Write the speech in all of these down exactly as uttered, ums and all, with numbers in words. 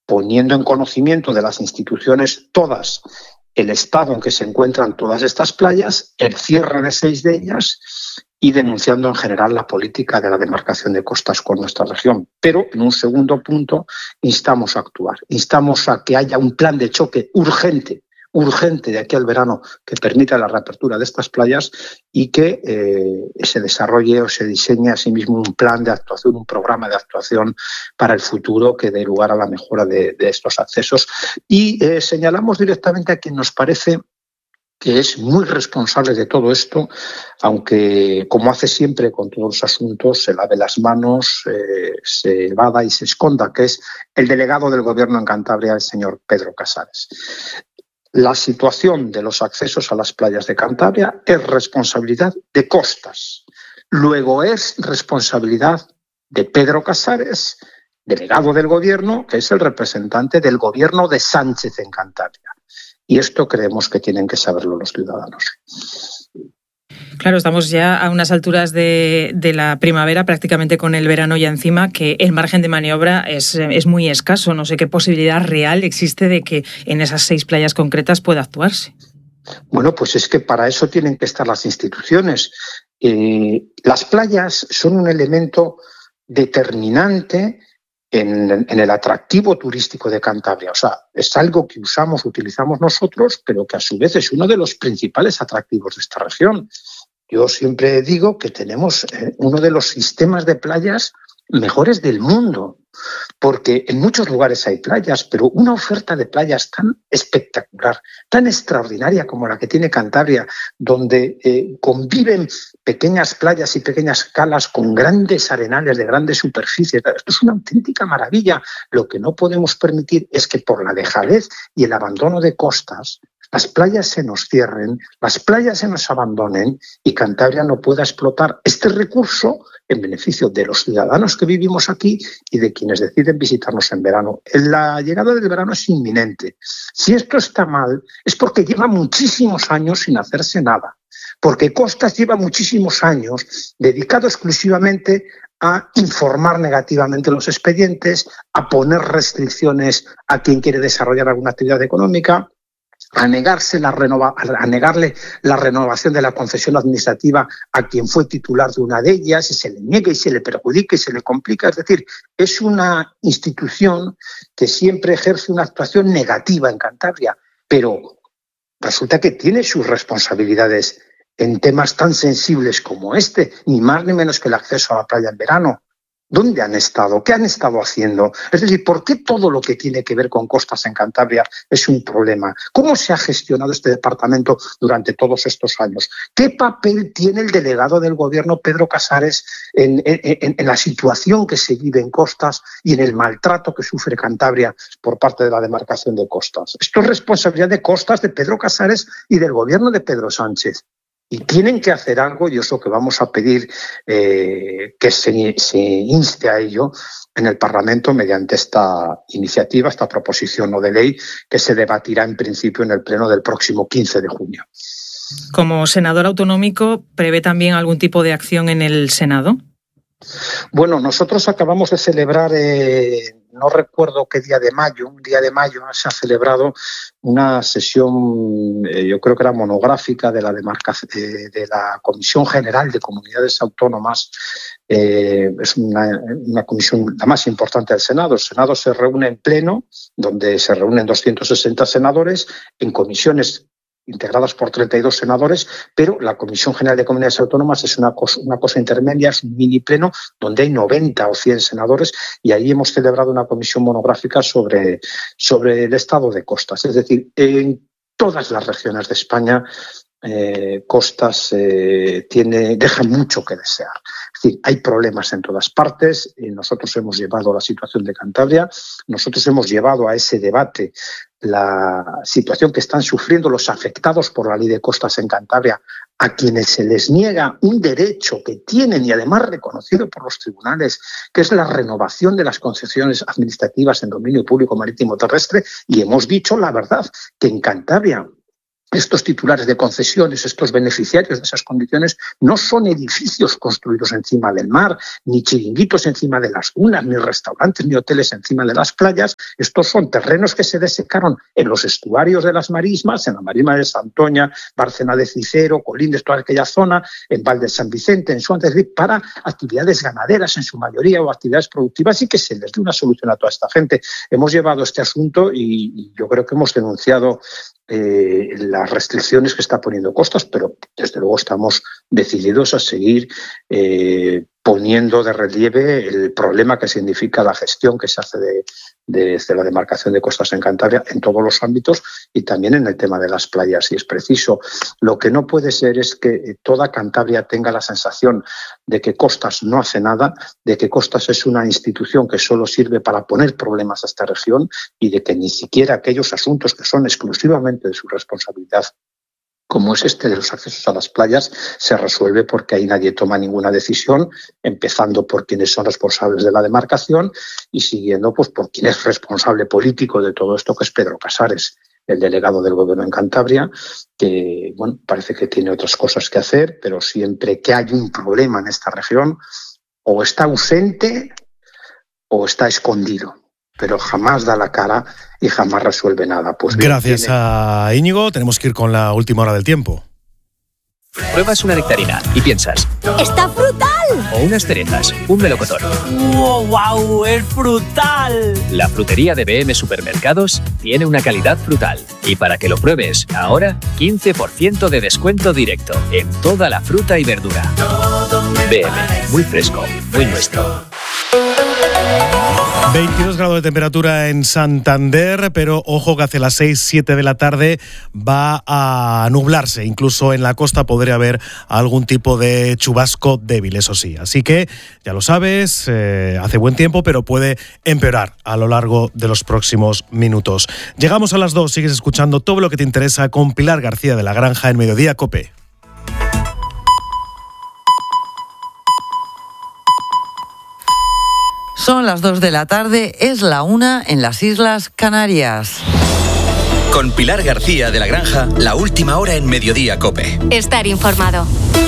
poniendo en conocimiento de las instituciones todas el estado en que se encuentran todas estas playas, el cierre de seis de ellas y denunciando en general la política de la demarcación de costas con nuestra región. Pero, en un segundo punto, instamos a actuar. Instamos a que haya un plan de choque urgente, urgente de aquí al verano que permita la reapertura de estas playas y que eh, se desarrolle o se diseñe asimismo un plan de actuación, un programa de actuación para el futuro que dé lugar a la mejora de, de estos accesos. Y eh, señalamos directamente a quien nos parece que es muy responsable de todo esto, aunque, como hace siempre con todos los asuntos, se lave las manos, eh, se evada y se esconda, que es el delegado del Gobierno en Cantabria, el señor Pedro Casares. La situación de los accesos a las playas de Cantabria es responsabilidad de Costas. Luego es responsabilidad de Pedro Casares, delegado del Gobierno, que es el representante del Gobierno de Sánchez en Cantabria. Y esto creemos que tienen que saberlo los ciudadanos. Claro, estamos ya a unas alturas de, de la primavera, prácticamente con el verano ya encima, que el margen de maniobra es, es muy escaso. No sé qué posibilidad real existe de que en esas seis playas concretas pueda actuarse. Bueno, pues es que para eso tienen que estar las instituciones. Eh, las playas son un elemento determinante En, en el atractivo turístico de Cantabria. O sea, es algo que usamos, utilizamos nosotros, pero que a su vez es uno de los principales atractivos de esta región. Yo siempre digo que tenemos eh, uno de los sistemas de playas mejores del mundo, porque en muchos lugares hay playas, pero una oferta de playas tan espectacular, tan extraordinaria como la que tiene Cantabria, donde eh, conviven pequeñas playas y pequeñas calas con grandes arenales de grandes superficies. Esto es una auténtica maravilla. Lo que no podemos permitir es que por la dejadez y el abandono de costas las playas se nos cierren, las playas se nos abandonen y Cantabria no pueda explotar este recurso en beneficio de los ciudadanos que vivimos aquí y de quienes deciden visitarnos en verano. La llegada del verano es inminente. Si esto está mal, es porque lleva muchísimos años sin hacerse nada, porque Costas lleva muchísimos años dedicado exclusivamente a informar negativamente los expedientes, a poner restricciones a quien quiere desarrollar alguna actividad económica, a negarse la renova, a negarle la renovación de la concesión administrativa a quien fue titular de una de ellas, y se le niega y se le perjudica y se le complica. Es decir, es una institución que siempre ejerce una actuación negativa en Cantabria, pero resulta que tiene sus responsabilidades en temas tan sensibles como este, ni más ni menos que el acceso a la playa en verano. ¿Dónde han estado? ¿Qué han estado haciendo? Es decir, ¿por qué todo lo que tiene que ver con costas en Cantabria es un problema? ¿Cómo se ha gestionado este departamento durante todos estos años? ¿Qué papel tiene el delegado del Gobierno, Pedro Casares, en, en, en la situación que se vive en costas y en el maltrato que sufre Cantabria por parte de la demarcación de costas? Esto es responsabilidad de Costas, de Pedro Casares y del Gobierno de Pedro Sánchez. Y tienen que hacer algo, y eso es lo que vamos a pedir, eh, que se, se inste a ello en el Parlamento mediante esta iniciativa, esta proposición no de ley, que se debatirá en principio en el pleno del próximo quince de junio. Como senador autonómico, ¿prevé también algún tipo de acción en el Senado? Bueno, nosotros acabamos de celebrar, eh, no recuerdo qué día de mayo, un día de mayo se ha celebrado una sesión, eh, yo creo que era monográfica, de la, demarcación, de, de la Comisión General de Comunidades Autónomas. Eh, es una, una comisión la más importante del Senado. El Senado se reúne en pleno, donde se reúnen doscientos sesenta senadores, en comisiones integradas por treinta y dos senadores, pero la Comisión General de Comunidades Autónomas es una cosa, una cosa intermedia, es un mini pleno donde hay noventa o cien senadores, y ahí hemos celebrado una comisión monográfica sobre, sobre el estado de costas. Es decir, en todas las regiones de España, eh, costas eh, tiene, deja mucho que desear. Es decir, hay problemas en todas partes, y nosotros hemos llevado la situación de Cantabria, nosotros hemos llevado a ese debate la situación que están sufriendo los afectados por la ley de costas en Cantabria, a quienes se les niega un derecho que tienen y además reconocido por los tribunales, que es la renovación de las concesiones administrativas en dominio público marítimo terrestre, y hemos dicho la verdad, que en Cantabria estos titulares de concesiones, estos beneficiarios de esas condiciones, no son edificios construidos encima del mar, ni chiringuitos encima de las dunas, ni restaurantes, ni hoteles encima de las playas. Estos son terrenos que se desecaron en los estuarios de las marismas, en la marisma de Santoña, Bárcena de Cicero, Colindres, toda aquella zona, en Val de San Vicente, en Suárez, para actividades ganaderas en su mayoría o actividades productivas, y que se les dé una solución a toda esta gente. Hemos llevado este asunto y, y yo creo que hemos denunciado Eh, las restricciones que está poniendo Costas, pero desde luego estamos decididos a seguir eh, poniendo de relieve el problema que significa la gestión que se hace de, de, de la demarcación de costas en Cantabria en todos los ámbitos y también en el tema de las playas, y es preciso. Lo que no puede ser es que toda Cantabria tenga la sensación de que Costas no hace nada, de que Costas es una institución que solo sirve para poner problemas a esta región y de que ni siquiera aquellos asuntos que son exclusivamente de su responsabilidad, como es este de los accesos a las playas, se resuelve porque ahí nadie toma ninguna decisión, empezando por quienes son responsables de la demarcación y siguiendo pues por quien es responsable político de todo esto, que es Pedro Casares, el delegado del Gobierno en Cantabria, que bueno, parece que tiene otras cosas que hacer, pero siempre que hay un problema en esta región, o está ausente o está escondido, pero jamás da la cara y jamás resuelve nada. Pues bien, gracias tiene... a Íñigo, tenemos que ir con la última hora del tiempo. Pruebas una nectarina y piensas: ¡está frutal! O unas cerezas, un melocotón. ¡Wow, wow! ¡Es frutal! La frutería de B M Supermercados tiene una calidad frutal. Y para que lo pruebes, ahora quince por ciento de descuento directo en toda la fruta y verdura. B M, muy fresco, muy nuestro. veintidós grados de temperatura en Santander, pero ojo que hacia las seis, siete de la tarde va a nublarse. Incluso en la costa podría haber algún tipo de chubasco débil, eso sí. Así que, ya lo sabes, eh, hace buen tiempo, pero puede empeorar a lo largo de los próximos minutos. Llegamos a las dos, sigues escuchando todo lo que te interesa con Pilar García de La Granja en Mediodía COPE. Son las dos de la tarde, es la una en las Islas Canarias. Con Pilar García de La Granja, la última hora en Mediodía COPE. Estar informado.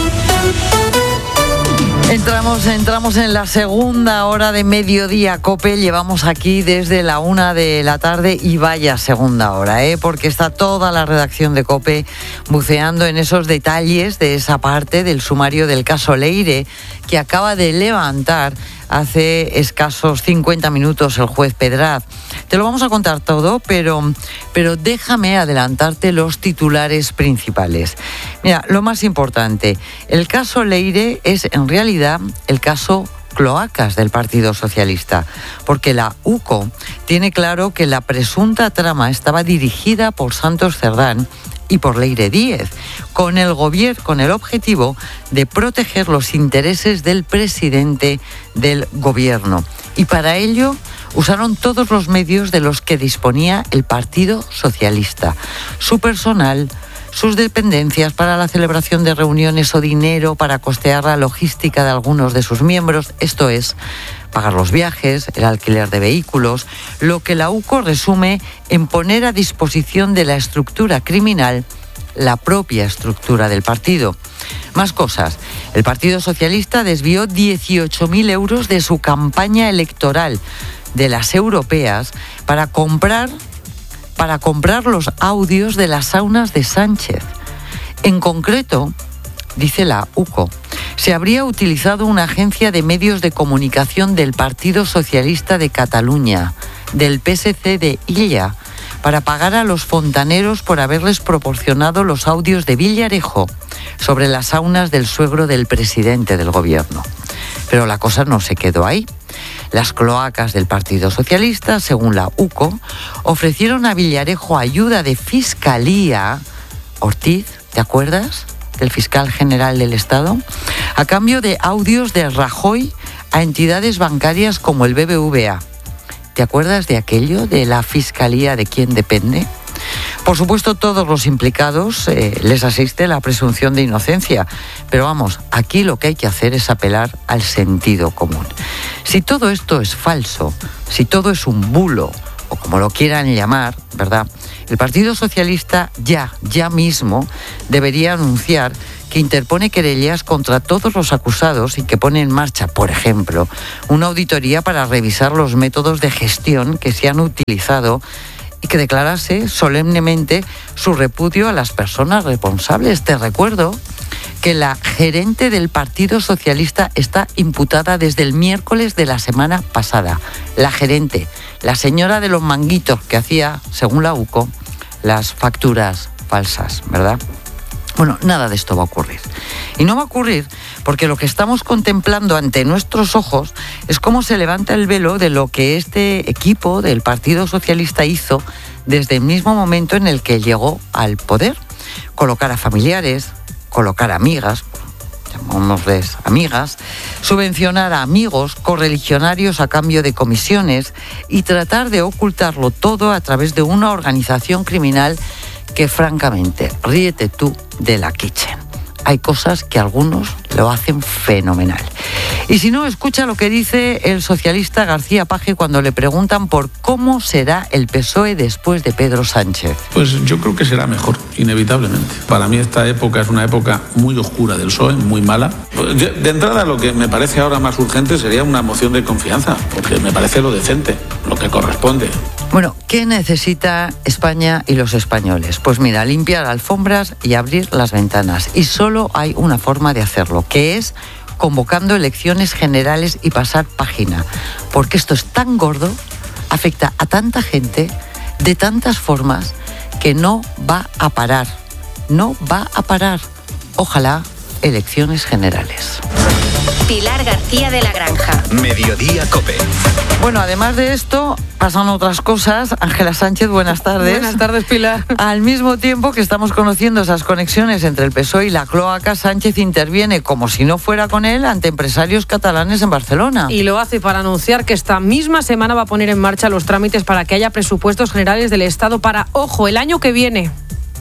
Entramos, entramos en la segunda hora de Mediodía COPE. Llevamos aquí desde la una de la tarde y vaya segunda hora, ¿eh? Porque está toda la redacción de COPE buceando en esos detalles de esa parte del sumario del caso Leire que acaba de levantar hace escasos cincuenta minutos el juez Pedraz. Te lo vamos a contar todo, pero, pero déjame adelantarte los titulares principales. Mira, lo más importante, el caso Leire es en realidad el caso cloacas del Partido Socialista, porque la U C O tiene claro que la presunta trama estaba dirigida por Santos Cerdán y por Leire Díez, con el gobierno, con el objetivo de proteger los intereses del presidente del gobierno. Y para ello usaron todos los medios de los que disponía el Partido Socialista, su personal, sus dependencias para la celebración de reuniones o dinero para costear la logística de algunos de sus miembros, esto es, pagar los viajes, el alquiler de vehículos, lo que la U C O resume en poner a disposición de la estructura criminal la propia estructura del partido. Más cosas. El Partido Socialista desvió dieciocho mil euros de su campaña electoral de las europeas para comprar, para comprar los audios de las saunas de Sánchez. En concreto, dice la U C O, se habría utilizado una agencia de medios de comunicación del Partido Socialista de Cataluña, del P S C de Illa, para pagar a los fontaneros por haberles proporcionado los audios de Villarejo sobre las saunas del suegro del presidente del gobierno. Pero la cosa no se quedó ahí. Las cloacas del Partido Socialista, según la U C O, ofrecieron a Villarejo ayuda de fiscalía. Ortiz, ¿te acuerdas? El fiscal general del Estado, a cambio de audios de Rajoy a entidades bancarias como el B B V A. ¿Te acuerdas de aquello de la fiscalía de quién depende? Por supuesto, todos los implicados eh, les asiste la presunción de inocencia, pero vamos, aquí lo que hay que hacer es apelar al sentido común. Si todo esto es falso, si todo es un bulo, o como lo quieran llamar, ¿verdad? El Partido Socialista ya, ya mismo debería anunciar que interpone querellas contra todos los acusados y que pone en marcha, por ejemplo, una auditoría para revisar los métodos de gestión que se han utilizado y que declarase solemnemente su repudio a las personas responsables. Te recuerdo que la gerente del Partido Socialista está imputada desde el miércoles de la semana pasada. La gerente, la señora de los manguitos que hacía, según la U C O, las facturas falsas, ¿verdad? Bueno, nada de esto va a ocurrir. Y no va a ocurrir porque lo que estamos contemplando ante nuestros ojos es cómo se levanta el velo de lo que este equipo del Partido Socialista hizo desde el mismo momento en el que llegó al poder. Colocar a familiares, colocar a amigas, llamémosles amigas, subvencionar a amigos, correligionarios a cambio de comisiones y tratar de ocultarlo todo a través de una organización criminal que, francamente, ríete tú de la Kitchen. Hay cosas que algunos lo hacen fenomenal. Y si no, escucha lo que dice el socialista García Paje cuando le preguntan por cómo será el P S O E después de Pedro Sánchez. Pues yo creo que será mejor, inevitablemente. Para mí esta época es una época muy oscura del P S O E, muy mala. De entrada, lo que me parece ahora más urgente sería una moción de confianza, porque me parece lo decente, lo que corresponde. Bueno, ¿qué necesita España y los españoles? Pues mira, limpiar alfombras y abrir las ventanas. Y solo hay una forma de hacerlo, que es convocando elecciones generales y pasar página. Porque esto es tan gordo, afecta a tanta gente, de tantas formas, que no va a parar. No va a parar. Ojalá elecciones generales. Pilar García de la Granja. Mediodía COPE. Bueno, además de esto, pasan otras cosas. Ángela Sánchez, buenas tardes. Buenas tardes, Pilar. Al mismo tiempo que estamos conociendo esas conexiones entre el P S O E y la cloaca, Sánchez interviene como si no fuera con él ante empresarios catalanes en Barcelona. Y lo hace para anunciar que esta misma semana va a poner en marcha los trámites para que haya presupuestos generales del Estado para, ojo, el año que viene.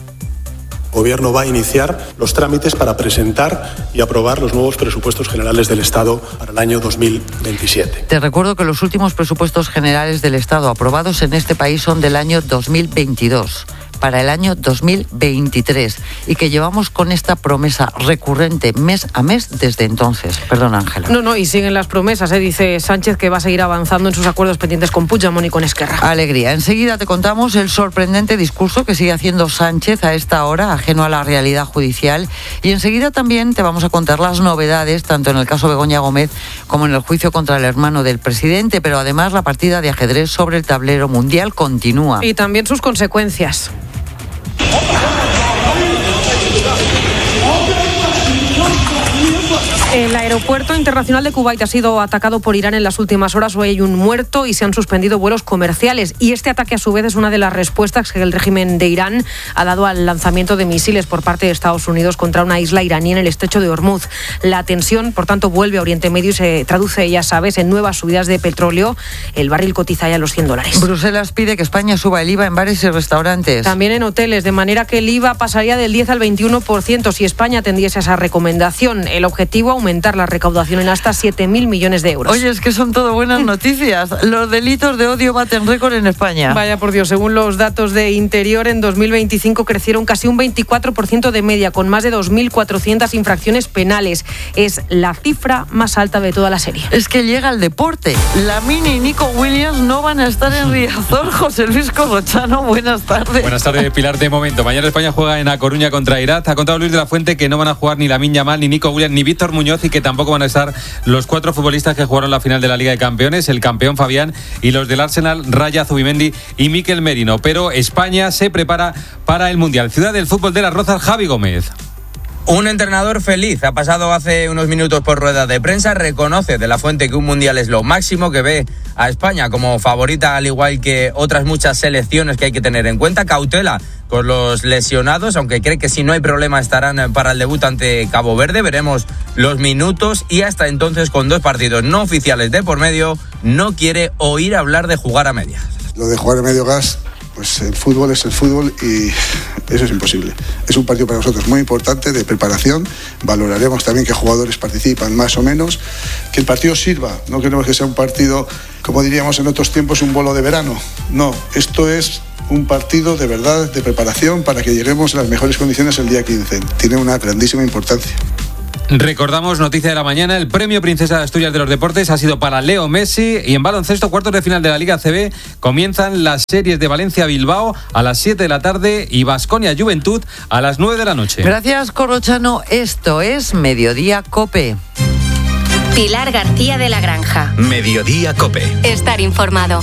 El Gobierno va a iniciar los trámites para presentar y aprobar los nuevos presupuestos generales del Estado para el año dos mil veintisiete. Te recuerdo que los últimos presupuestos generales del Estado aprobados en este país son del año dos mil veintidós. Para el año dos mil veintitrés y que llevamos con esta promesa recurrente mes a mes desde entonces. Perdón, Ángela. No, no, y siguen las promesas, ¿eh? Dice Sánchez que va a seguir avanzando en sus acuerdos pendientes con Puigdemont y con Esquerra. Alegría. Enseguida te contamos el sorprendente discurso que sigue haciendo Sánchez a esta hora, ajeno a la realidad judicial. Y enseguida también te vamos a contar las novedades, tanto en el caso Begoña Gómez como en el juicio contra el hermano del presidente, pero además la partida de ajedrez sobre el tablero mundial continúa. Y también sus consecuencias. El aeropuerto internacional de Kuwait ha sido atacado por Irán en las últimas horas. Hoy hay un muerto y se han suspendido vuelos comerciales. Y este ataque, a su vez, es una de las respuestas que el régimen de Irán ha dado al lanzamiento de misiles por parte de Estados Unidos contra una isla iraní en el estrecho de Hormuz. La tensión, por tanto, vuelve a Oriente Medio y se traduce, ya sabes, en nuevas subidas de petróleo. El barril cotiza ya los cien dólares. Bruselas pide que España suba el I V A en bares y restaurantes. También en hoteles, de manera que el I V A pasaría del diez al veintiuno por ciento si España atendiese a esa recomendación. El objetivo, aumentar la recaudación en hasta siete mil millones de euros. Oye, es que son todo buenas noticias. Los delitos de odio baten récord en España. Vaya por Dios, según los datos de Interior, en dos mil veinticinco crecieron casi un veinticuatro por ciento de media, con más de dos mil cuatrocientas infracciones penales. Es la cifra más alta de toda la serie. Es que llega el deporte. La Mini y Nico Williams no van a estar en Riazor. José Luis Corrochano, buenas tardes. Buenas tardes, Pilar. De momento, mañana España juega en A Coruña contra Irak. Ha contado Luis de la Fuente que no van a jugar ni Lamine Yamal, ni Nico Williams, ni Víctor Muñoz, y que tampoco van a estar los cuatro futbolistas que jugaron la final de la Liga de Campeones, el campeón Fabián y los del Arsenal, Raya, Zubimendi y Mikel Merino. Pero España se prepara para el Mundial. Ciudad del Fútbol de Las Rozas, Javi Gómez. Un entrenador feliz. Ha pasado hace unos minutos por rueda de prensa. Reconoce de la Fuente que un mundial es lo máximo, que ve a España como favorita, al igual que otras muchas selecciones que hay que tener en cuenta. Cautela con los lesionados, aunque cree que si no hay problema estarán para el debut ante Cabo Verde. Veremos los minutos y hasta entonces, con dos partidos no oficiales de por medio, no quiere oír hablar de jugar a medias. Lo de jugar a medio gas, pues el fútbol es el fútbol y eso es imposible. Es un partido para nosotros muy importante de preparación. Valoraremos también qué jugadores participan más o menos. Que el partido sirva. No queremos que sea un partido, como diríamos en otros tiempos, un bolo de verano. No, esto es un partido de verdad de preparación para que lleguemos a las mejores condiciones el día quince. Tiene una grandísima importancia. Recordamos, noticia de la mañana, el premio Princesa de Asturias de los Deportes ha sido para Leo Messi. Y en baloncesto, cuartos de final de la Liga C B, comienzan las series de Valencia-Bilbao a las siete de la tarde y Baskonia-Juventud a las nueve de la noche. Gracias, Corrochano. Esto es Mediodía COPE. Pilar García de la Granja. Mediodía COPE. Estar informado.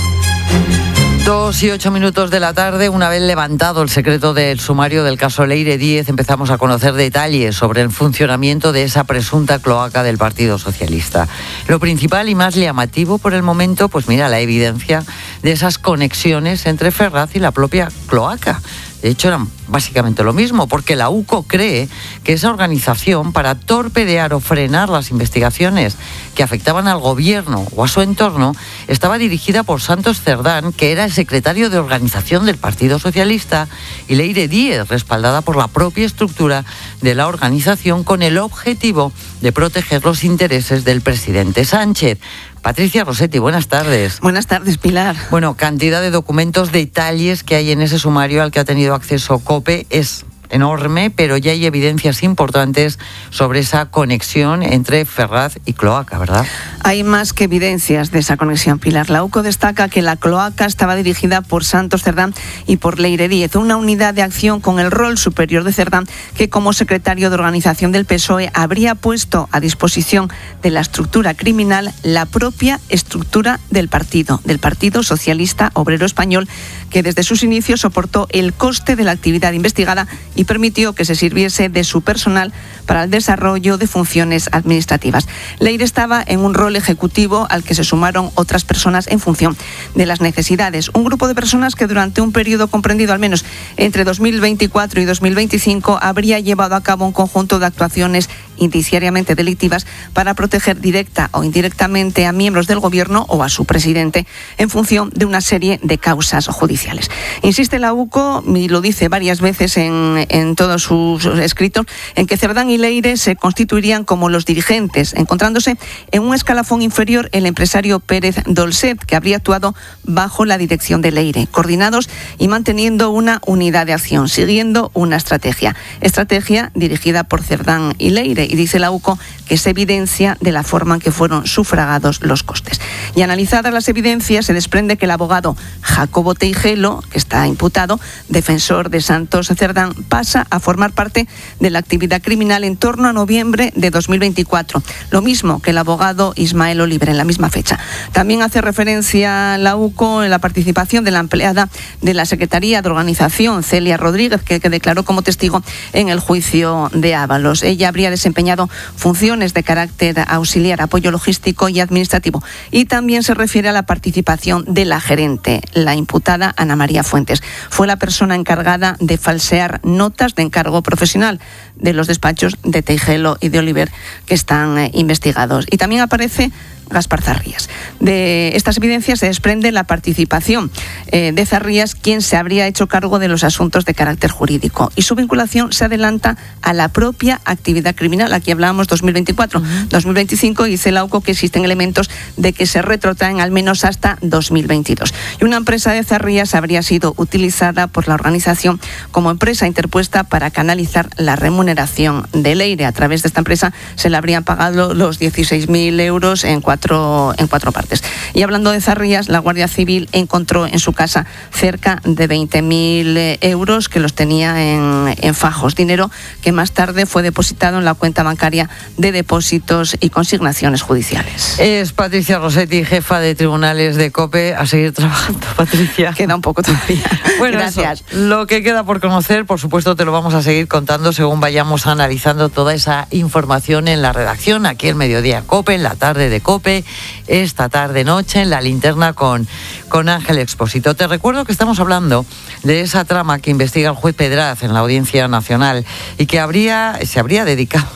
Dos y ocho minutos de la tarde, una vez levantado el secreto del sumario del caso Leire Díez, empezamos a conocer detalles sobre el funcionamiento de esa presunta cloaca del Partido Socialista. Lo principal y más llamativo por el momento, pues mira, la evidencia de esas conexiones entre Ferraz y la propia cloaca. De hecho, eran básicamente lo mismo, porque la U C O cree que esa organización, para torpedear o frenar las investigaciones que afectaban al gobierno o a su entorno, estaba dirigida por Santos Cerdán, que era el secretario de organización del Partido Socialista, y Leire Díez, respaldada por la propia estructura de la organización, con el objetivo de proteger los intereses del presidente Sánchez. Patricia Rossetti, buenas tardes. Buenas tardes, Pilar. Bueno, cantidad de documentos, detalles que hay en ese sumario al que ha tenido acceso COPE es enorme, pero ya hay evidencias importantes sobre esa conexión entre Ferraz y cloaca, ¿verdad? Hay más que evidencias de esa conexión, Pilar. La U C O destaca que la cloaca estaba dirigida por Santos Cerdán y por Leire Díez, una unidad de acción con el rol superior de Cerdán, que como secretario de organización del P S O E habría puesto a disposición de la estructura criminal la propia estructura del partido, del Partido Socialista Obrero Español, que desde sus inicios soportó el coste de la actividad investigada y permitió que se sirviese de su personal para el desarrollo de funciones administrativas. Leire estaba en un rol ejecutivo al que se sumaron otras personas en función de las necesidades. Un grupo de personas que durante un periodo comprendido al menos entre dos mil veinticuatro y dos mil veinticinco habría llevado a cabo un conjunto de actuaciones indiciariamente delictivas para proteger directa o indirectamente a miembros del gobierno o a su presidente en función de una serie de causas judiciales. Insiste la U C O, y lo dice varias veces en, en todos sus escritos, en que Cerdán y Leire se constituirían como los dirigentes, encontrándose en un escalafón inferior el empresario Pérez Dolcet, que habría actuado bajo la dirección de Leire, coordinados y manteniendo una unidad de acción, siguiendo una estrategia. Estrategia dirigida por Cerdán y Leire, y dice la U C O que es evidencia de la forma en que fueron sufragados los costes. Y analizadas las evidencias, se desprende que el abogado Jacobo Teijelo, que está imputado, defensor de Santos Cerdán, pasa a formar parte de la actividad criminal en torno a noviembre de dos mil veinticuatro. Lo mismo que el abogado Ismael Oliver en la misma fecha. También hace referencia la U C O en la participación de la empleada de la Secretaría de Organización, Celia Rodríguez, que, que declaró como testigo en el juicio de Ábalos. Ella habría desempeñado funciones de carácter auxiliar, apoyo logístico y administrativo. Y también se refiere a la participación de la gerente, la imputada Ana María Fuentes. Fue la persona encargada de falsear notas de encargo profesional de los despachos de Teijelo y de Oliver, que están eh, investigados. Y también aparece Gaspar Zarrías. De estas evidencias se desprende la participación eh, de Zarrías, quien se habría hecho cargo de los asuntos de carácter jurídico, y su vinculación se adelanta a la propia actividad criminal. Aquí hablábamos dos mil veinticuatro, uh-huh. dos mil veinticinco, y dice la U C O que existen elementos de que se retrotraen al menos hasta dos mil veintidós. Y una empresa de Zarrías habría sido utilizada por la organización como empresa interpuesta para canalizar la remuneración de Leire. A través de esta empresa se le habrían pagado los dieciséis mil euros en cuatro en cuatro partes. Y hablando de Zarrías, la Guardia Civil encontró en su casa cerca de veinte mil euros que los tenía en, en fajos, dinero que más tarde fue depositado en la cuenta bancaria de depósitos y consignaciones judiciales. Es Patricia Rossetti, jefa de tribunales de COPE. A seguir trabajando, Patricia. Queda un poco todavía. Bueno, gracias. Eso, lo que queda por conocer, por supuesto, te lo vamos a seguir contando según vayamos analizando toda esa información en la redacción, aquí en Mediodía COPE, en la tarde de COPE, esta tarde noche en la linterna con, con Ángel Expósito. Te recuerdo que estamos hablando de esa trama que investiga el juez Pedraz en la Audiencia Nacional y que habría, se habría dedicado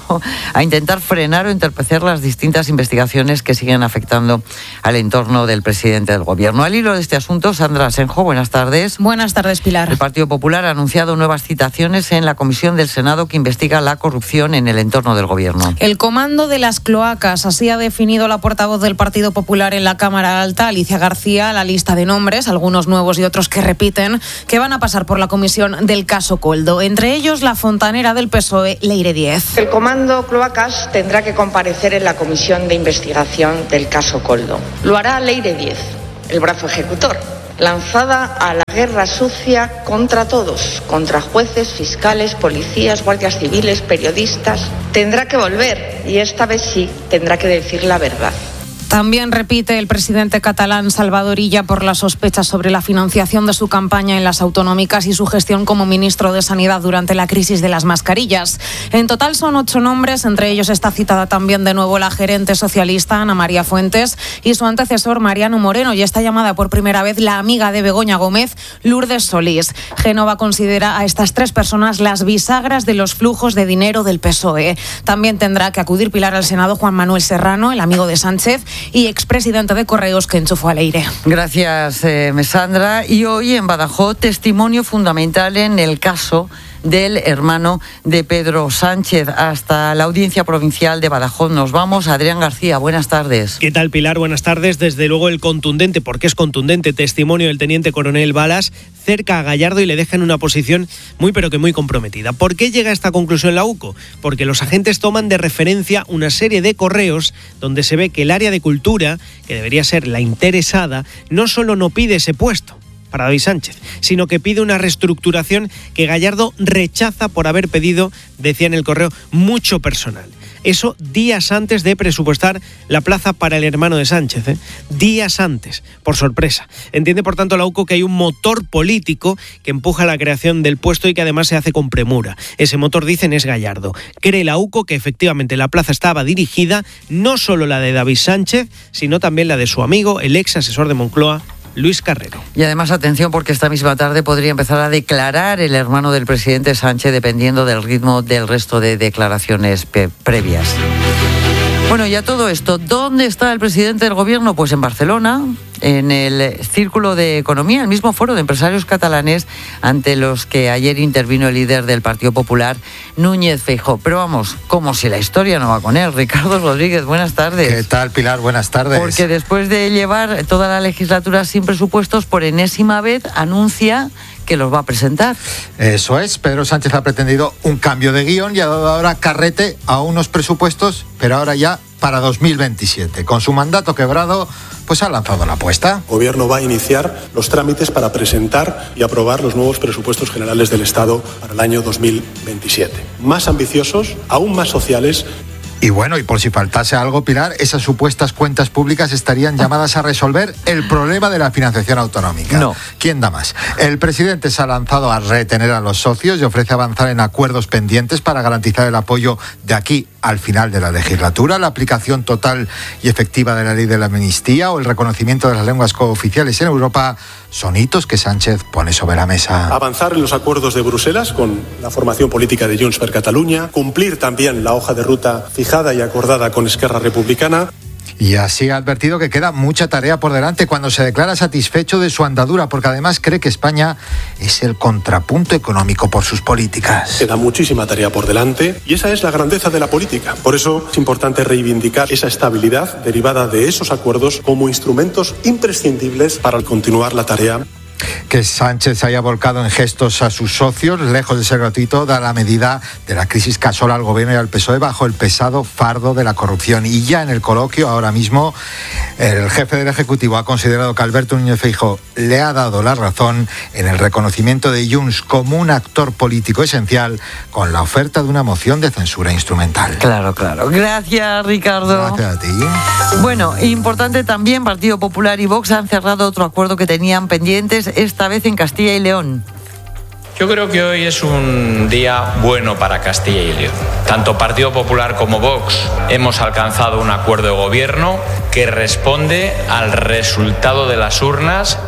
a intentar frenar o entorpecer las distintas investigaciones que siguen afectando al entorno del presidente del Gobierno. Al hilo de este asunto, Sandra Asenjo, buenas tardes. Buenas tardes, Pilar. El Partido Popular ha anunciado nuevas citaciones en la comisión del Senado que investiga la corrupción en el entorno del Gobierno. El comando de las cloacas, así ha definido la portavoz del Partido Popular en la Cámara Alta, Alicia García, la lista de nombres, algunos nuevos y otros que repiten, que van a pasar por la comisión del caso Coldo. Entre ellos, la fontanera del P S O E, Leire Díez. El comando Cloacas tendrá que comparecer en la comisión de investigación del caso Coldo. Lo hará Leire Díez, el brazo ejecutor, lanzada a la guerra sucia contra todos, contra jueces, fiscales, policías, guardias civiles, periodistas. Tendrá que volver y esta vez sí tendrá que decir la verdad. También repite el presidente catalán Salvador Illa por las sospechas sobre la financiación de su campaña en las autonómicas y su gestión como ministro de Sanidad durante la crisis de las mascarillas. En total son ocho nombres, entre ellos está citada también de nuevo la gerente socialista Ana María Fuentes y su antecesor Mariano Moreno, y está llamada por primera vez la amiga de Begoña Gómez, Lourdes Solís. Génova considera a estas tres personas las bisagras de los flujos de dinero del P S O E. También tendrá que acudir Pilar al Senado Juan Manuel Serrano, el amigo de Sánchez, y expresidente de Correos, que enchufó a Leire. Gracias, eh, Sandra. Y hoy en Badajoz, testimonio fundamental en el caso del hermano de Pedro Sánchez. Hasta la Audiencia Provincial de Badajoz nos vamos. Adrián García, buenas tardes. ¿Qué tal, Pilar? Buenas tardes. Desde luego el contundente, porque es contundente, testimonio del teniente coronel Balas cerca a Gallardo y le deja en una posición muy pero que muy comprometida. ¿Por qué llega a esta conclusión la UCO? Porque los agentes toman de referencia una serie de correos donde se ve que el área de cultura, que debería ser la interesada, no solo no pide ese puesto para David Sánchez, sino que pide una reestructuración que Gallardo rechaza por haber pedido, decía en el correo, mucho personal. Eso días antes de presupuestar la plaza para el hermano de Sánchez, ¿eh? Días antes, por sorpresa. Entiende, por tanto, la UCO que hay un motor político que empuja la creación del puesto y que además se hace con premura. Ese motor, dicen, es Gallardo. Cree la UCO que efectivamente la plaza estaba dirigida, no solo la de David Sánchez, sino también la de su amigo, el ex asesor de Moncloa, Luis Carrero. Y además, atención, porque esta misma tarde podría empezar a declarar el hermano del presidente Sánchez, dependiendo del ritmo del resto de declaraciones pe- previas. Bueno, y a todo esto, ¿dónde está el presidente del Gobierno? Pues en Barcelona, en el Círculo de Economía, el mismo foro de empresarios catalanes ante los que ayer intervino el líder del Partido Popular, Núñez Feijóo. Pero vamos, como si la historia no va con él. Ricardo Rodríguez, buenas tardes. ¿Qué tal, Pilar? Buenas tardes. Porque después de llevar toda la legislatura sin presupuestos, por enésima vez anuncia que los va a presentar. Eso es, Pedro Sánchez ha pretendido un cambio de guión y ha dado ahora carrete a unos presupuestos, pero ahora ya para dos mil veintisiete. Con su mandato quebrado, pues ha lanzado la apuesta. El Gobierno va a iniciar los trámites para presentar y aprobar los nuevos presupuestos generales del Estado para el año dos mil veintisiete. Más ambiciosos, aún más sociales. Y bueno, y por si faltase algo, Pilar, esas supuestas cuentas públicas estarían llamadas a resolver el problema de la financiación autonómica. No. ¿Quién da más? El presidente se ha lanzado a retener a los socios y ofrece avanzar en acuerdos pendientes para garantizar el apoyo de aquí al final de la legislatura, la aplicación total y efectiva de la ley de la amnistía o el reconocimiento de las lenguas cooficiales en Europa son hitos que Sánchez pone sobre la mesa. Avanzar en los acuerdos de Bruselas con la formación política de Junts per Catalunya, cumplir también la hoja de ruta fijada y acordada con Esquerra Republicana. Y así ha advertido que queda mucha tarea por delante cuando se declara satisfecho de su andadura, porque además cree que España es el contrapunto económico por sus políticas. Queda muchísima tarea por delante y esa es la grandeza de la política. Por eso es importante reivindicar esa estabilidad derivada de esos acuerdos como instrumentos imprescindibles para continuar la tarea. Que Sánchez se haya volcado en gestos a sus socios, lejos de ser gratuito, da la medida de la crisis que asola al Gobierno y al P S O E bajo el pesado fardo de la corrupción. Y ya en el coloquio, ahora mismo, el jefe del Ejecutivo ha considerado que Alberto Núñez Feijóo le ha dado la razón en el reconocimiento de Junts como un actor político esencial con la oferta de una moción de censura instrumental. Claro, claro. Gracias, Ricardo. Gracias a ti. Bueno, importante también, Partido Popular y Vox han cerrado otro acuerdo que tenían pendientes, esta vez en Castilla y León. Yo creo que hoy es un día bueno para Castilla y León. Tanto Partido Popular como Vox hemos alcanzado un acuerdo de gobierno que responde al resultado de las urnas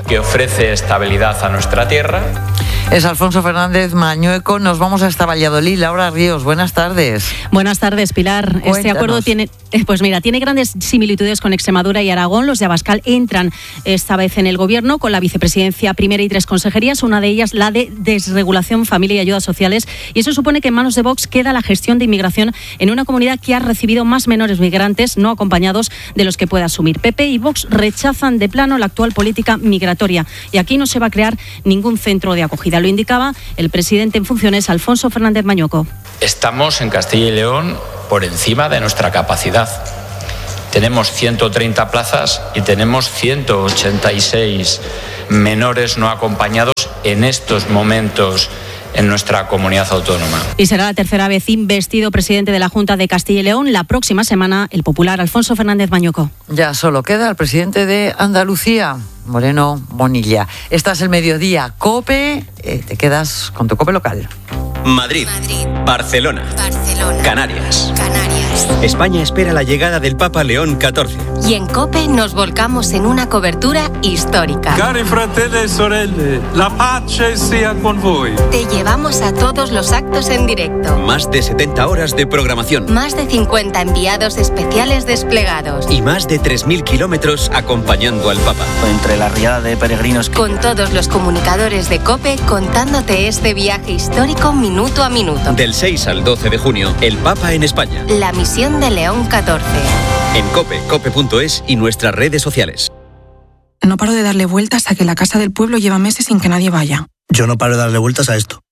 que ofrece estabilidad a nuestra tierra. Es Alfonso Fernández Mañueco. Nos vamos hasta Valladolid. Laura Ríos, buenas tardes. Buenas tardes, Pilar. Cuéntanos. Este acuerdo tiene, pues mira, tiene grandes similitudes con Extremadura y Aragón. Los de Abascal entran esta vez en el gobierno con la vicepresidencia primera y tres consejerías, una de ellas la de desregulación, familia y ayudas sociales. Y eso supone que en manos de Vox queda la gestión de inmigración en una comunidad que ha recibido más menores migrantes no acompañados de los que puede asumir. P P y Vox rechazan de plano la actual política migratoria y aquí no se va a crear ningún centro de acogida. Lo indicaba el presidente en funciones, Alfonso Fernández Mañueco. Estamos en Castilla y León por encima de nuestra capacidad. Tenemos ciento treinta plazas y tenemos ciento ochenta y seis menores no acompañados en estos momentos en nuestra comunidad autónoma. Y será la tercera vez investido presidente de la Junta de Castilla y León. La próxima semana, el popular Alfonso Fernández Mañueco. Ya solo queda el presidente de Andalucía, Moreno Bonilla. Estás el mediodía, COPE, eh, te quedas con tu COPE local. Madrid, Madrid. Barcelona, Barcelona, Canarias. Canarias. España espera la llegada del Papa León catorce. Y en COPE nos volcamos en una cobertura histórica. Cari fratelli e sorelle, la pace sia con voi. Te llevamos a todos los actos en directo. Más de setenta horas de programación. Más de cincuenta enviados especiales desplegados. Y más de tres mil kilómetros acompañando al Papa. Entre la riada de peregrinos. Con todos los comunicadores de COPE contándote este viaje histórico minuto a minuto. Del seis al doce de junio, el Papa en España. La misión de León catorce. En COPE, cope punto es y nuestras redes sociales. No paro de darle vueltas a que la casa del pueblo lleva meses sin que nadie vaya. Yo no paro de darle vueltas a esto.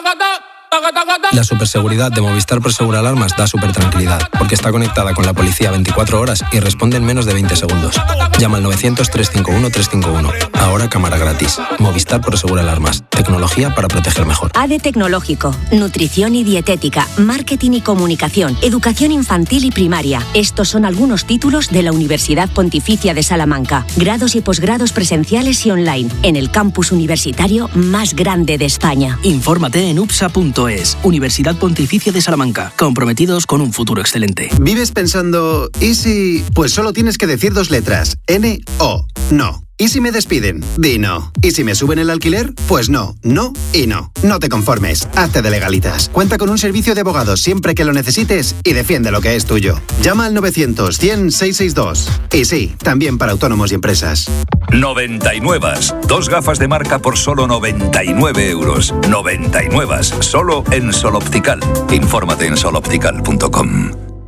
La superseguridad de Movistar Prosegur Alarmas da súper tranquilidad, porque está conectada con la policía veinticuatro horas y responde en menos de veinte segundos. Llama al novecientos, trescientos cincuenta y uno, trescientos cincuenta y uno. Ahora cámara gratis. Movistar Prosegur Alarmas. Tecnología para proteger mejor. A D E Tecnológico, nutrición y dietética, marketing y comunicación, educación infantil y primaria. Estos son algunos títulos de la Universidad Pontificia de Salamanca. Grados y posgrados presenciales y online, en el campus universitario más grande de España. Infórmate en upsa punto es. Universidad Pontificia de Salamanca, comprometidos con un futuro excelente. ¿Vives pensando, y si...? Pues solo tienes que decir dos letras, N O, no. ¿Y si me despiden? Di no. ¿Y si me suben el alquiler? Pues no, no y no. No te conformes, hazte de legalitas. Cuenta con un servicio de abogados siempre que lo necesites y defiende lo que es tuyo. Llama al novecientos, cien, seiscientos sesenta y dos. Y sí, también para autónomos y empresas. noventa y nueve. Dos gafas de marca por solo noventa y nueve euros. noventa y nueve. Solo en Sol Optical. Infórmate en sol optical punto com.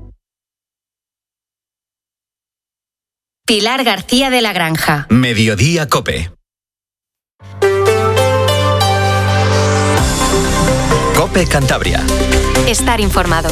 Pilar García de la Granja. Mediodía COPE. COPE Cantabria. Estar informado.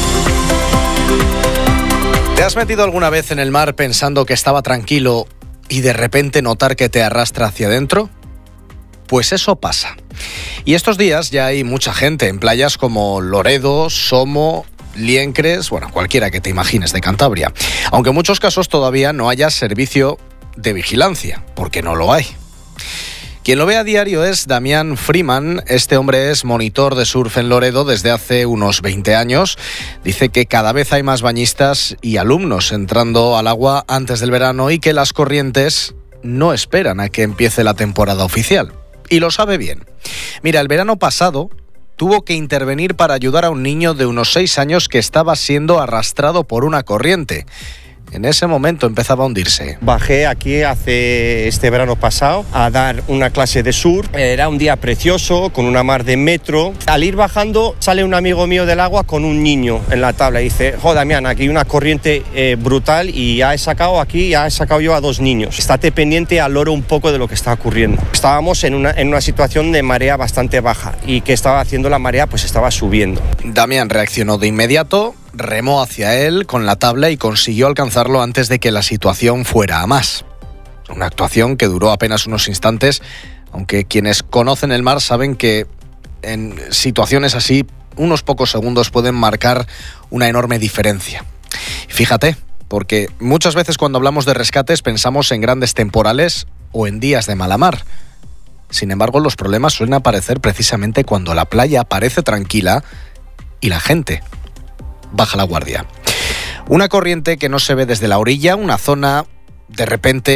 ¿Te has metido alguna vez en el mar pensando que estaba tranquilo y de repente notar que te arrastra hacia adentro? Pues eso pasa. Y estos días ya hay mucha gente en playas como Loredo, Somo, Liencres, bueno, cualquiera que te imagines de Cantabria. Aunque en muchos casos todavía no haya servicio de vigilancia, porque no lo hay. Quien lo ve a diario es Damián Freeman. Este hombre es monitor de surf en Loredo desde hace unos veinte años. Dice que cada vez hay más bañistas y alumnos entrando al agua antes del verano y que las corrientes no esperan a que empiece la temporada oficial. Y lo sabe bien. Mira, el verano pasado tuvo que intervenir para ayudar a un niño de unos seis años que estaba siendo arrastrado por una corriente. En ese momento empezaba a hundirse. Bajé aquí hace este verano pasado a dar una clase de surf. Era un día precioso, con una mar de metro. Al ir bajando, sale un amigo mío del agua con un niño en la tabla y dice: joder, Damián, aquí hay una corriente eh, brutal y ya he sacado aquí, ya he sacado yo a dos niños. Estate pendiente al loro un poco de lo que está ocurriendo. Estábamos en una, en una situación de marea bastante baja y ¿qué estaba haciendo la marea? Pues estaba subiendo. Damián reaccionó de inmediato, remó hacia él con la tabla y consiguió alcanzarlo antes de que la situación fuera a más. Una actuación que duró apenas unos instantes, aunque quienes conocen el mar saben que en situaciones así unos pocos segundos pueden marcar una enorme diferencia. Fíjate, porque muchas veces cuando hablamos de rescates pensamos en grandes temporales o en días de mala mar. Sin embargo, los problemas suelen aparecer precisamente cuando la playa parece tranquila y la gente baja la guardia. Una corriente que no se ve desde la orilla, una zona de repente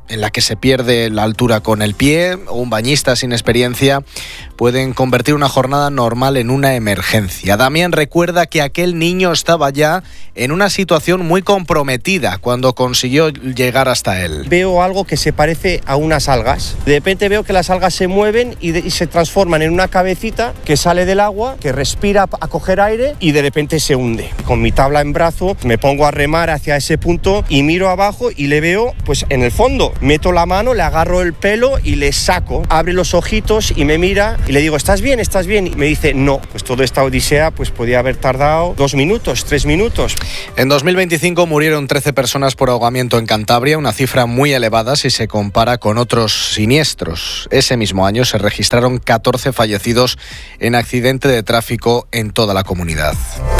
en la que se pierde la altura con el pie o un bañista sin experiencia pueden convertir una jornada normal en una emergencia. Damián recuerda que aquel niño estaba ya en una situación muy comprometida cuando consiguió llegar hasta él. Veo algo que se parece a unas algas. De repente veo que las algas se mueven y, de, y se transforman en una cabecita que sale del agua, que respira a coger aire y de repente se hunde. Con mi tabla en brazo me pongo a remar hacia ese punto y miro abajo y le veo pues en el fondo. Meto la mano, le agarro el pelo y le saco. Abre los ojitos y me mira y le digo, ¿estás bien? ¿Estás bien? Y me dice, no. Pues toda esta odisea pues podía haber tardado dos minutos, tres minutos. En dos mil veinticinco murieron trece personas por ahogamiento en Cantabria, una cifra muy elevada si se compara con otros siniestros. Ese mismo año se registraron catorce fallecidos en accidente de tráfico en toda la comunidad.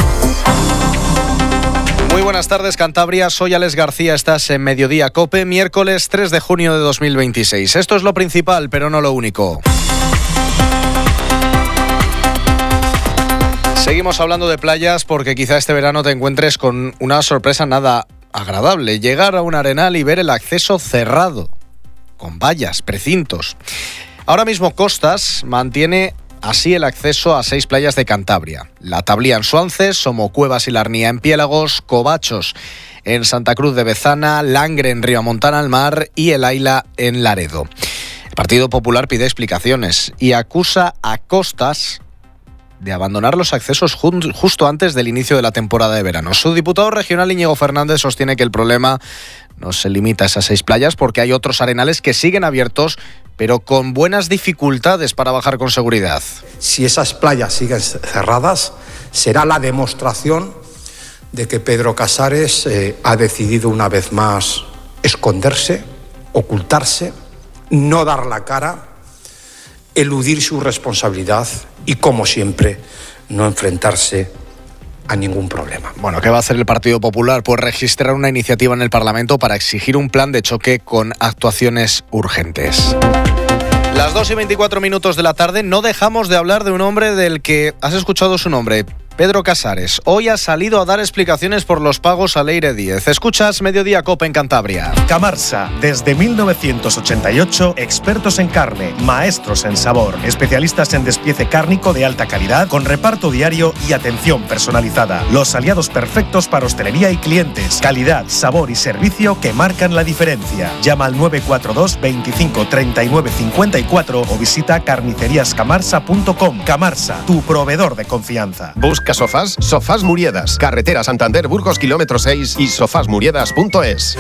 Muy buenas tardes, Cantabria. Soy Alex García. Estás en Mediodía COPE, miércoles tres de junio de dos mil veintiséis. Esto es lo principal, pero no lo único. Seguimos hablando de playas porque quizá este verano te encuentres con una sorpresa nada agradable. Llegar a un arenal y ver el acceso cerrado, con vallas, precintos. Ahora mismo Costas mantiene así el acceso a seis playas de Cantabria: La Tablía en Suances, Somocuevas y Larnía en Piélagos, Covachos en Santa Cruz de Bezana, Langre en Riamontana al Mar y El Aila en Laredo. El Partido Popular pide explicaciones y acusa a Costas de abandonar los accesos justo antes del inicio de la temporada de verano. Su diputado regional Íñigo Fernández sostiene que el problema no se limita a esas seis playas porque hay otros arenales que siguen abiertos, pero con buenas dificultades para bajar con seguridad. Si esas playas siguen cerradas, será la demostración de que Pedro Casares eh, ha decidido una vez más esconderse, ocultarse, no dar la cara, eludir su responsabilidad y, como siempre, no enfrentarse a ningún problema. Bueno, ¿qué va a hacer el Partido Popular? Pues registrar una iniciativa en el Parlamento para exigir un plan de choque con actuaciones urgentes. Las dos y veinticuatro minutos de la tarde, no dejamos de hablar de un hombre del que has escuchado su nombre, Pedro Casares. Hoy ha salido a dar explicaciones por los pagos a Leire Díez. Escuchas Mediodía COPE en Cantabria. Camarsa, desde mil novecientos ochenta y ocho, expertos en carne, maestros en sabor, especialistas en despiece cárnico de alta calidad, con reparto diario y atención personalizada. Los aliados perfectos para hostelería y clientes. Calidad, sabor y servicio que marcan la diferencia. Llama al nueve cuatro dos, veinticinco, treinta y nueve, cincuenta y cuatro o visita carnicerías camarsa punto com. Camarsa, tu proveedor de confianza. Busca sofás, Sofás Muriedas, carretera Santander Burgos kilómetro seis y sofás muriedas punto es.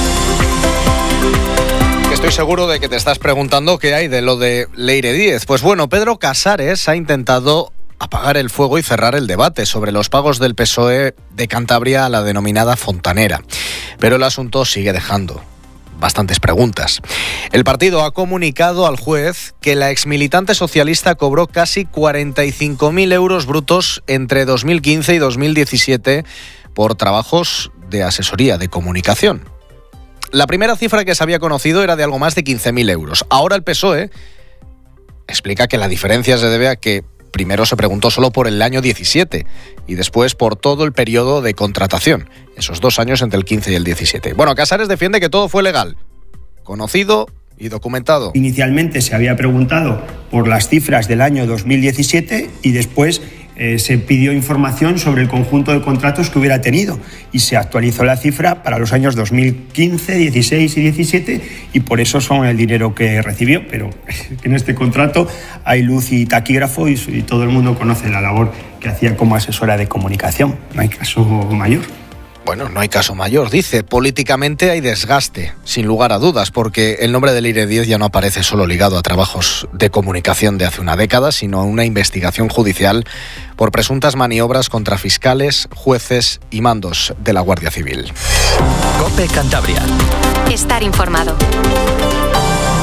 Estoy seguro de que te estás preguntando qué hay de lo de Leire Díez. Pues bueno, Pedro Casares ha intentado apagar el fuego y cerrar el debate sobre los pagos del P S O E de Cantabria a la denominada fontanera. Pero el asunto sigue dejando bastantes preguntas. El partido ha comunicado al juez que la exmilitante socialista cobró casi cuarenta y cinco mil euros brutos entre dos mil quince y dos mil diecisiete por trabajos de asesoría de comunicación. La primera cifra que se había conocido era de algo más de quince mil euros. Ahora el P S O E explica que la diferencia se debe a que primero se preguntó solo por el año diecisiete y después por todo el periodo de contratación, esos dos años entre el quince y el diecisiete. Bueno, Casares defiende que todo fue legal, conocido y documentado. Inicialmente se había preguntado por las cifras del año dos mil diecisiete y después eh, se pidió información sobre el conjunto de contratos que hubiera tenido y se actualizó la cifra para los años dos mil quince, dieciséis y diecisiete y por eso son el dinero que recibió, pero en este contrato hay luz y taquígrafo y, y todo el mundo conoce la labor que hacía como asesora de comunicación, no hay caso mayor. Bueno, no hay caso mayor, dice. Políticamente hay desgaste, sin lugar a dudas, porque el nombre de Leire Díez ya no aparece solo ligado a trabajos de comunicación de hace una década, sino a una investigación judicial por presuntas maniobras contra fiscales, jueces y mandos de la Guardia Civil. COPE Cantabria. Estar informado.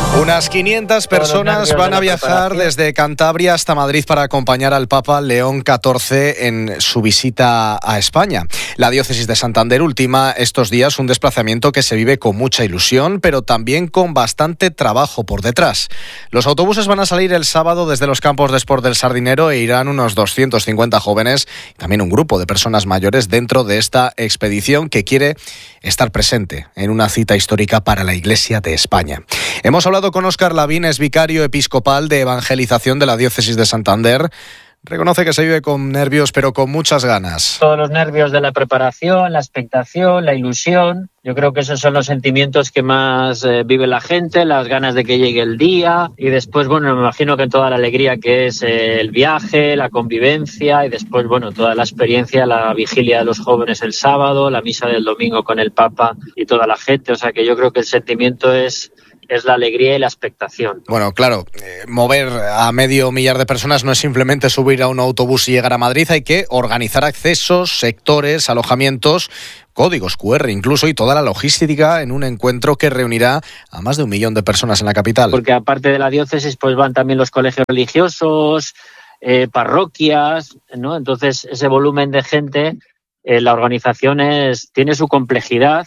Unas quinientas personas van a viajar desde Cantabria hasta Madrid para acompañar al Papa León catorce en su visita a España. La diócesis de Santander ultima estos días un desplazamiento que se vive con mucha ilusión, pero también con bastante trabajo por detrás. Los autobuses van a salir el sábado desde los campos de Sport del Sardinero e irán unos doscientos cincuenta jóvenes y también un grupo de personas mayores dentro de esta expedición que quiere estar presente en una cita histórica para la Iglesia de España. Hemos hablado con Óscar Lavín, es vicario episcopal de evangelización de la diócesis de Santander. Reconoce que se vive con nervios, pero con muchas ganas. Todos los nervios de la preparación, la expectación, la ilusión. Yo creo que esos son los sentimientos que más eh, vive la gente, las ganas de que llegue el día. Y después, bueno, me imagino que toda la alegría que es eh, el viaje, la convivencia y después, bueno, toda la experiencia, la vigilia de los jóvenes el sábado, la misa del domingo con el Papa y toda la gente. O sea que yo creo que el sentimiento es... es la alegría y la expectación. Bueno, claro, eh, mover a medio millar de personas no es simplemente subir a un autobús y llegar a Madrid, hay que organizar accesos, sectores, alojamientos, códigos cu erre incluso y toda la logística en un encuentro que reunirá a más de un millón de personas en la capital. Porque aparte de la diócesis, pues van también los colegios religiosos, eh, parroquias, ¿no? Entonces ese volumen de gente, eh, la organización es, tiene su complejidad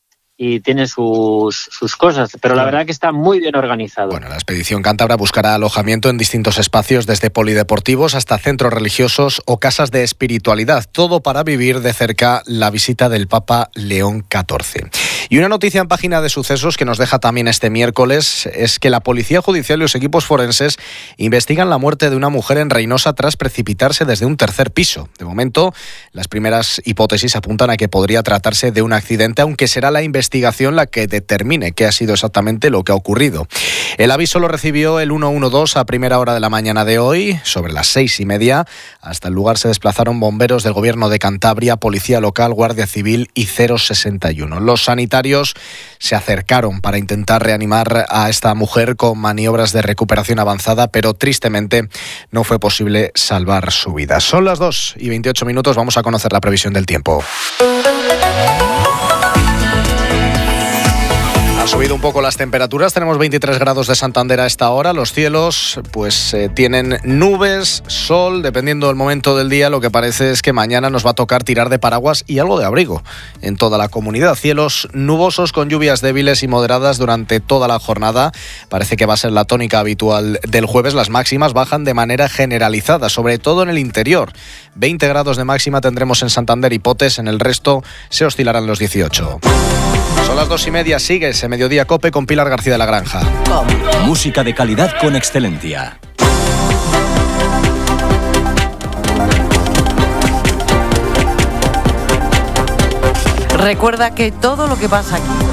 y tiene sus, sus cosas, pero la verdad que está muy bien organizado. Bueno, la expedición cántabra buscará alojamiento en distintos espacios, desde polideportivos hasta centros religiosos o casas de espiritualidad, todo para vivir de cerca la visita del Papa León catorce. Y una noticia en página de sucesos que nos deja también este miércoles es que la Policía Judicial y los equipos forenses investigan la muerte de una mujer en Reynosa tras precipitarse desde un tercer piso. De momento, las primeras hipótesis apuntan a que podría tratarse de un accidente, aunque será la investigación investigación la que determine qué ha sido exactamente lo que ha ocurrido. El aviso lo recibió el ciento doce a primera hora de la mañana de hoy, sobre las seis y media. Hasta el lugar se desplazaron bomberos del Gobierno de Cantabria, Policía Local, Guardia Civil y cero sesenta y uno. Los sanitarios se acercaron para intentar reanimar a esta mujer con maniobras de recuperación avanzada, pero tristemente no fue posible salvar su vida. Son las dos y veintiocho minutos, vamos a conocer la previsión del tiempo. Han subido un poco las temperaturas, tenemos veintitrés grados de Santander a esta hora, los cielos pues eh, tienen nubes, sol, dependiendo del momento del día, lo que parece es que mañana nos va a tocar tirar de paraguas y algo de abrigo en toda la comunidad. Cielos nubosos con lluvias débiles y moderadas durante toda la jornada, parece que va a ser la tónica habitual del jueves. Las máximas bajan de manera generalizada, sobre todo en el interior. veinte grados de máxima tendremos en Santander y Potes, en el resto se oscilarán los dieciocho. Son las dos y media, sigue ese Mediodía Cope con Pilar García de la Granja. Música de calidad con excelencia. Recuerda que todo lo que pasa aquí